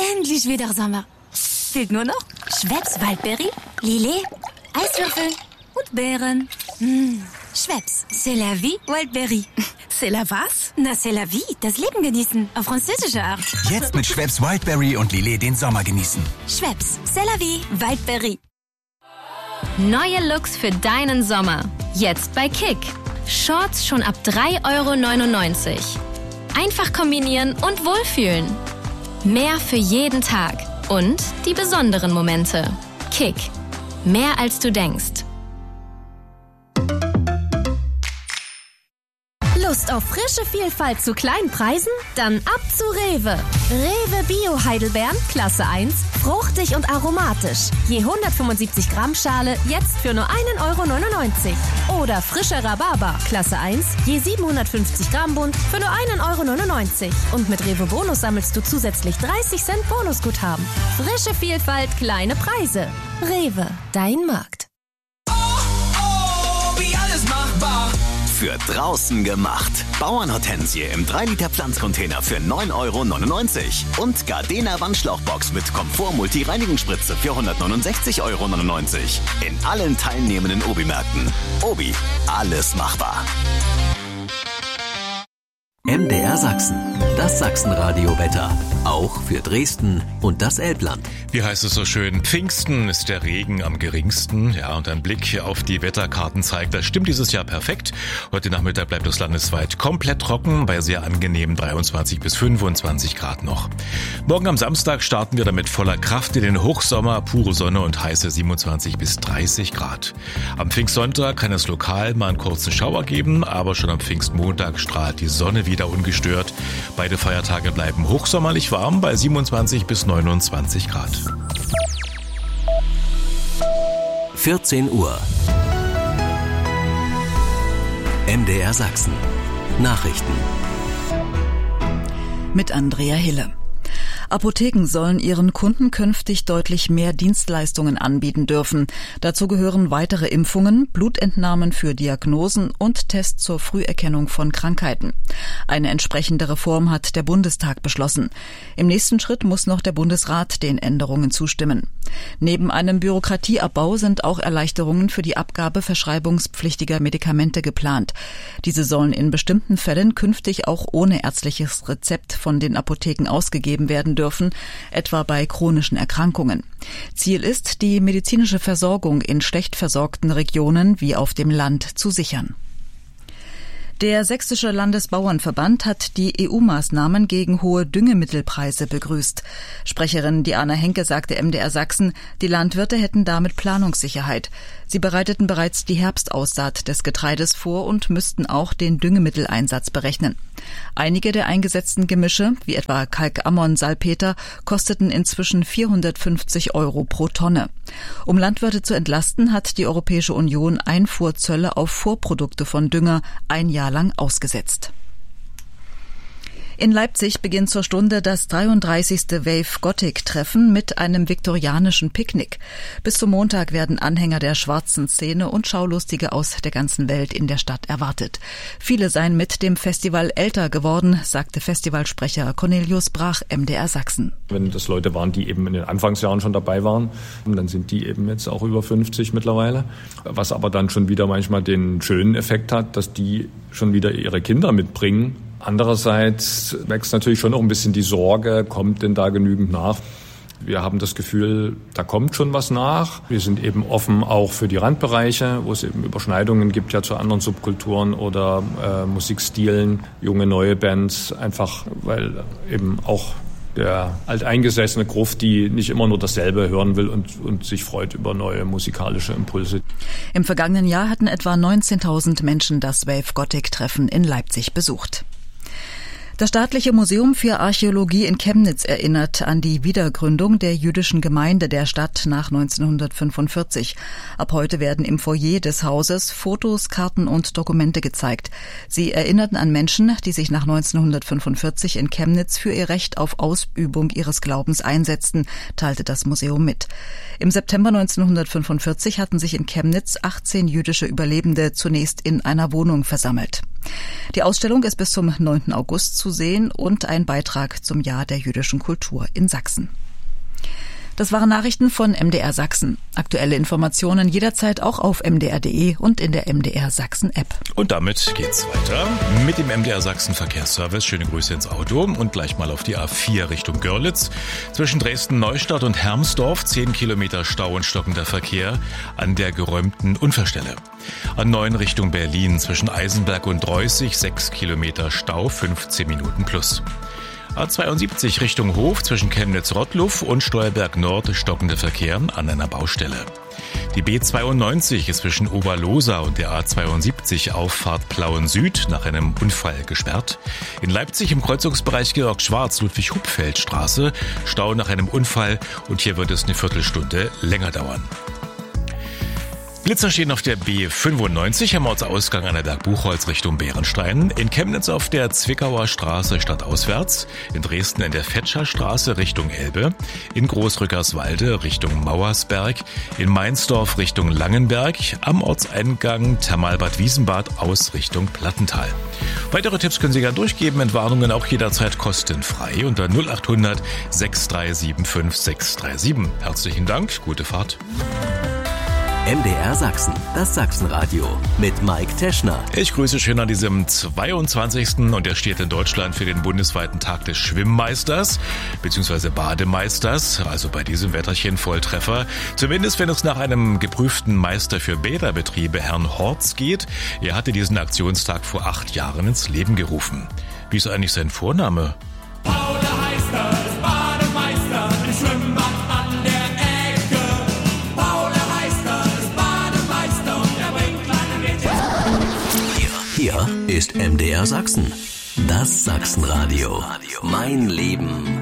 Endlich wieder Sommer. Fehlt nur noch Schweppes Waldberry, Lillet, Eiswürfel und Beeren. Schweppes, c'est la vie Waldberry. C'est la was? Na, c'est la vie, das Leben genießen, auf französische Art. Jetzt mit Schweppes Wildberry und Lillet den Sommer genießen. Schweppes, c'est la vie Waldberry. Neue Looks für deinen Sommer. Jetzt bei Kick. Shorts schon ab 3,99 €. Einfach kombinieren und wohlfühlen. Mehr für jeden Tag. Und die besonderen Momente. Kick. Mehr als du denkst. Lust auf frische Vielfalt zu kleinen Preisen? Dann ab zu Rewe. Rewe Bio Heidelbeeren, Klasse 1, fruchtig und aromatisch. Je 175 Gramm Schale, jetzt für nur 1,99 €. Oder frischer Rhabarber, Klasse 1, je 750 Gramm Bund, für nur 1,99 €. Und mit Rewe Bonus sammelst du zusätzlich 30 Cent Bonusguthaben. Frische Vielfalt, kleine Preise. Rewe, dein Markt. Wie alles machbar. Für draußen gemacht. Bauernhortensie im 3-Liter Pflanzcontainer für 9,99 € und Gardena Wandschlauchbox mit Komfort-Multi-Reinigungsspritze für 169,99 € in allen teilnehmenden Obi-Märkten. Obi, alles machbar. MDR Sachsen, das Sachsenradio-Wetter. Auch für Dresden und das Elbland. Wie heißt es so schön? Pfingsten ist der Regen am geringsten. Ja, und ein Blick auf die Wetterkarten zeigt, das stimmt dieses Jahr perfekt. Heute Nachmittag bleibt es landesweit komplett trocken, bei sehr angenehmen 23 bis 25 Grad noch. Morgen am Samstag starten wir damit voller Kraft in den Hochsommer, pure Sonne und heiße 27 bis 30 Grad. Am Pfingstsonntag kann es lokal mal einen kurzen Schauer geben, aber schon am Pfingstmontag strahlt die Sonne wieder ungestört. Beide Feiertage bleiben hochsommerlich warm bei 27 bis 29 Grad. 14 Uhr. MDR Sachsen. Nachrichten. Mit Andrea Hille. Apotheken sollen ihren Kunden künftig deutlich mehr Dienstleistungen anbieten dürfen. Dazu gehören weitere Impfungen, Blutentnahmen für Diagnosen und Tests zur Früherkennung von Krankheiten. Eine entsprechende Reform hat der Bundestag beschlossen. Im nächsten Schritt muss noch der Bundesrat den Änderungen zustimmen. Neben einem Bürokratieabbau sind auch Erleichterungen für die Abgabe verschreibungspflichtiger Medikamente geplant. Diese sollen in bestimmten Fällen künftig auch ohne ärztliches Rezept von den Apotheken ausgegeben werden dürfen, etwa bei chronischen Erkrankungen. Ziel ist, die medizinische Versorgung in schlecht versorgten Regionen wie auf dem Land zu sichern. Der Sächsische Landesbauernverband hat die EU-Maßnahmen gegen hohe Düngemittelpreise begrüßt. Sprecherin Diana Henke sagte MDR Sachsen, die Landwirte hätten damit Planungssicherheit. Sie bereiteten bereits die Herbstaussaat des Getreides vor und müssten auch den Düngemitteleinsatz berechnen. Einige der eingesetzten Gemische, wie etwa Kalkammon, Salpeter, kosteten inzwischen 450 € pro Tonne. Um Landwirte zu entlasten, hat die Europäische Union Einfuhrzölle auf Vorprodukte von Dünger ein Jahr lang ausgesetzt. In Leipzig beginnt zur Stunde das 33. Wave Gothic Treffen mit einem viktorianischen Picknick. Bis zum Montag werden Anhänger der schwarzen Szene und Schaulustige aus der ganzen Welt in der Stadt erwartet. Viele seien mit dem Festival älter geworden, sagte Festivalsprecher Cornelius Brach, MDR Sachsen. Wenn das Leute waren, die eben in den Anfangsjahren schon dabei waren, dann sind die eben jetzt auch über 50 mittlerweile. Was aber dann schon wieder manchmal den schönen Effekt hat, dass die schon wieder ihre Kinder mitbringen. Andererseits wächst natürlich schon noch ein bisschen die Sorge, kommt denn da genügend nach? Wir haben das Gefühl, da kommt schon was nach. Wir sind eben offen auch für die Randbereiche, wo es eben Überschneidungen gibt ja zu anderen Subkulturen oder Musikstilen, junge, neue Bands, einfach weil eben auch der alteingesessene Gruft, die nicht immer nur dasselbe hören will und sich freut über neue musikalische Impulse. Im vergangenen Jahr hatten etwa 19.000 Menschen das Wave Gothic Treffen in Leipzig besucht. Das Staatliche Museum für Archäologie in Chemnitz erinnert an die Wiedergründung der jüdischen Gemeinde der Stadt nach 1945. Ab heute werden im Foyer des Hauses Fotos, Karten und Dokumente gezeigt. Sie erinnerten an Menschen, die sich nach 1945 in Chemnitz für ihr Recht auf Ausübung ihres Glaubens einsetzten, teilte das Museum mit. Im September 1945 hatten sich in Chemnitz 18 jüdische Überlebende zunächst in einer Wohnung versammelt. Die Ausstellung ist bis zum 9. August zu sehen und ein Beitrag zum Jahr der jüdischen Kultur in Sachsen. Das waren Nachrichten von MDR Sachsen. Aktuelle Informationen jederzeit auch auf mdr.de und in der MDR Sachsen App. Und damit geht's weiter mit dem MDR Sachsen Verkehrsservice. Schöne Grüße ins Auto und gleich mal auf die A4 Richtung Görlitz. Zwischen Dresden-Neustadt und Hermsdorf 10 Kilometer Stau und stockender Verkehr an der geräumten Unfallstelle. A9 Richtung Berlin zwischen Eisenberg und Dreußig 6 Kilometer Stau, 15 Minuten plus. A72 Richtung Hof zwischen Chemnitz-Rottluff und Steuerberg Nord stockender Verkehr an einer Baustelle. Die B92 ist zwischen Oberlosa und der A72 Auffahrt Plauen Süd nach einem Unfall gesperrt. In Leipzig im Kreuzungsbereich Georg-Schwarz-Ludwig-Hupfeld-Straße Stau nach einem Unfall und hier wird es eine Viertelstunde länger dauern. Blitzer stehen auf der B95 am Ortsausgang an der Bergbuchholz Richtung Bärenstein, in Chemnitz auf der Zwickauer Straße stadtauswärts, in Dresden in der Fetscher Straße Richtung Elbe, in Großrückerswalde Richtung Mauersberg, in Mainzdorf Richtung Langenberg, am Ortseingang Thermalbad Wiesenbad aus Richtung Plattental. Weitere Tipps können Sie gerne durchgeben, Entwarnungen auch jederzeit kostenfrei unter 0800 637 5637. Herzlichen Dank, gute Fahrt. MDR Sachsen, das Sachsenradio mit Mike Teschner. Ich grüße schön an diesem 22. und er steht in Deutschland für den bundesweiten Tag des Schwimmmeisters bzw. Bademeisters, also bei diesem Wetterchen Volltreffer. Zumindest wenn es nach einem geprüften Meister für Bäderbetriebe, Herrn Horz, geht. Er hatte diesen Aktionstag vor 8 Jahren ins Leben gerufen. Wie ist eigentlich sein Vorname? Paul heißt er, ist Bademeister im Schwimmbad an der Ecke. Paul heißt er, ist Bademeister und er bringt kleine Mädchen. Hier ist MDR Sachsen, das Sachsenradio. Mein Leben